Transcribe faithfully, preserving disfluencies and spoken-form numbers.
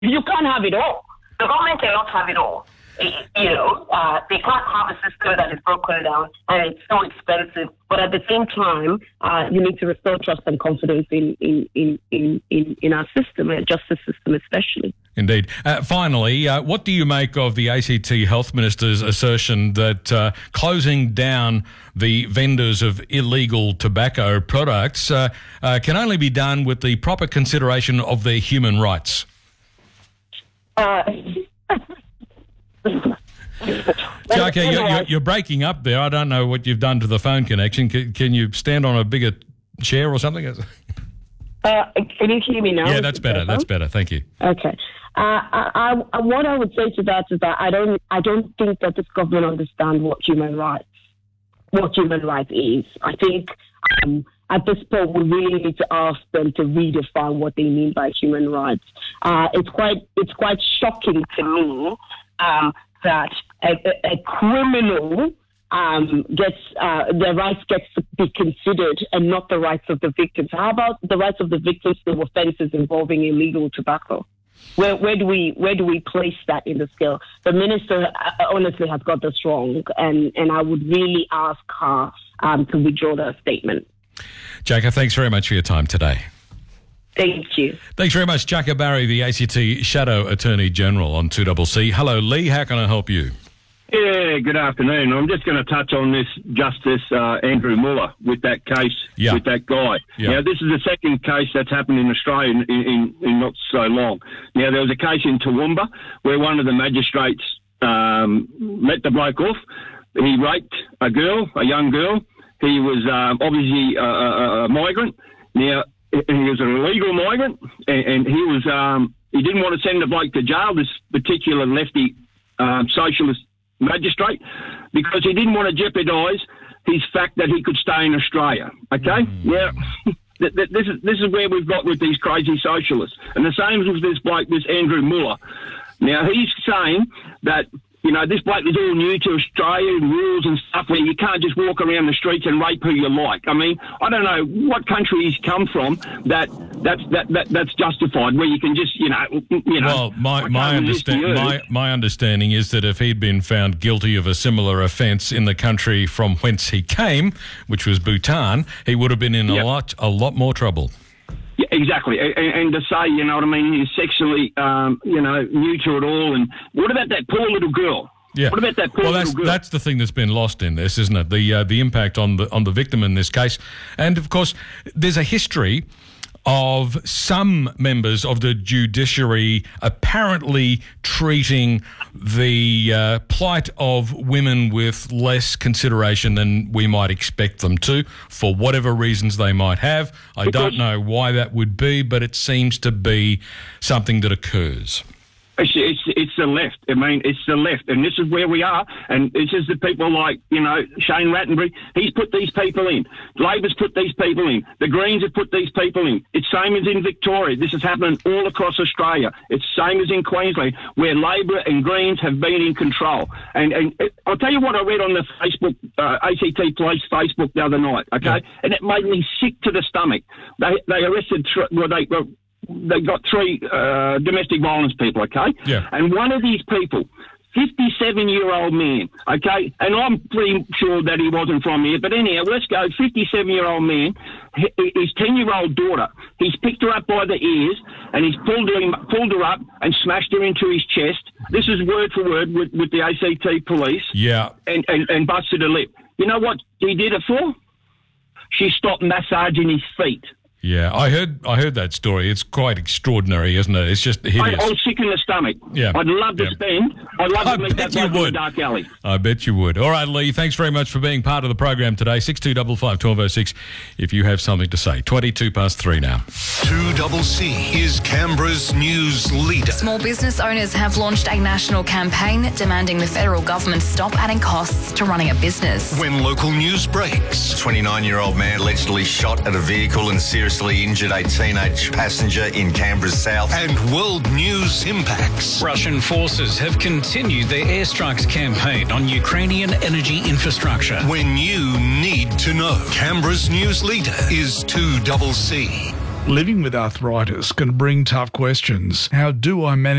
You can't have it all. The government cannot have it all. You know, uh, they can't have a system that is broken down and it's so expensive. But at the same time, uh, you need to restore trust and confidence in in, in, in, in, in our system, and justice system especially. Indeed. Uh, finally, uh, what do you make of the A C T Health Minister's assertion that uh, closing down the vendors of illegal tobacco products uh, uh, can only be done with the proper consideration of their human rights? Uh, Jackie, you're, you're, you're breaking up there. I don't know what you've done to the phone connection. Can, can you stand on a bigger chair or something? Uh, can you hear me now? Yeah, that's better. That's better. Thank you. Okay. Uh, I, I, what I would say to that is that I don't, I don't think that this government understands what human rights, what human rights is. I think um, at this point we really need to ask them to redefine what they mean by human rights. Uh, it's quite, it's quite shocking to me um, that a, a, a criminal Um, gets uh, their rights gets to be considered and not the rights of the victims. How about the rights of the victims of offences involving illegal tobacco? Where where do we where do we place that in the scale? The minister uh, honestly has got this wrong, and, and I would really ask her um, to withdraw that statement. Jacka, thanks very much for your time today. Thank you. Thanks very much, Jacka Barry, the A C T Shadow Attorney General on two C C. Hello, Lee. How can I help you? Yeah, good afternoon. I'm just going to touch on this Justice uh, Andrew Muller with that case, yeah. with that guy. Yeah. Now, this is the second case that's happened in Australia in, in, in not so long. Now, there was a case in Toowoomba where one of the magistrates um, let the bloke off. He raped a girl, a young girl. He was um, obviously a, a, a migrant. Now, he was an illegal migrant, and, and he was um, he didn't want to send the bloke to jail, this particular lefty um, socialist magistrate, because he didn't want to jeopardise his fact that he could stay in Australia. Okay, mm. Now th- th- this is this is where we've got with these crazy socialists, and the same with this bloke, this Andrew Muller. Now he's saying that, you know, this bloke is all new to Australia and rules and stuff where you can't just walk around the streets and rape who you like. I mean, I don't know what country he's come from that that's that, that that's justified, where you can just, you know, you know. Well, my my understand my my understanding is that if he'd been found guilty of a similar offence in the country from whence he came, which was Bhutan, he would have been in yep. a lot a lot more trouble. Yeah, exactly. And, and to say, you know what I mean, he's sexually, um, you know, new to it all. And what about that poor little girl? Yeah. What about that poor well, that's, little girl? That's the thing that's been lost in this, isn't it? The uh, the impact on the on the victim in this case. And, of course, there's a history of some members of the judiciary apparently treating the uh, plight of women with less consideration than we might expect them to, for whatever reasons they might have. I because don't know why that would be, but it seems to be something that occurs. It's, it's, it's the left. I mean, it's the left. And this is where we are. And this is the people like, you know, Shane Rattenbury. He's put these people in. Labor's put these people in. The Greens have put these people in. It's same as in Victoria. This is happening all across Australia. It's same as in Queensland, where Labor and Greens have been in control. And, and it, I'll tell you what I read on the Facebook, uh, A C T Police Facebook the other night, okay? Yeah. And it made me sick to the stomach. They they arrested, th- well, they... Well, they got three uh, domestic violence people, okay? Yeah. And one of these people, fifty-seven-year-old man, okay? And I'm pretty sure that he wasn't from here. But anyhow, let's go. fifty-seven-year-old man, his ten-year-old daughter, he's picked her up by the ears and he's pulled her, pulled her up and smashed her into his chest. This is word for word with, with the A C T police. Yeah. And, and, and busted her lip. You know what he did it for? She stopped massaging his feet. Yeah, I heard I heard that story. It's quite extraordinary, isn't it? It's just hideous. I, I'm sick in the stomach. Yeah. I'd love to yeah. spend. I'd love I to meet bet that you bloke in would. the dark alley. I bet you would. All right, Lee, thanks very much for being part of the program today. six two five five, one two zero six if you have something to say. twenty-two past three now. two C C is Canberra's news leader. Small business owners have launched a national campaign demanding the federal government stop adding costs to running a business. When local news breaks. twenty-nine-year-old man allegedly shot at a vehicle and seriously injured a teenage passenger in Canberra's south. And world news impacts. Russian forces have continued their airstrikes campaign on Ukrainian energy infrastructure. When you need to know. Canberra's news leader is two C C. Living with arthritis can bring tough questions. How do I manage